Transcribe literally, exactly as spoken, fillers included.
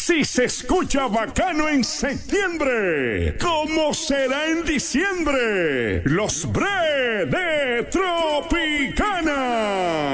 Si se escucha bacano en septiembre, ¿cómo será en diciembre? Los Bre de Tropicana.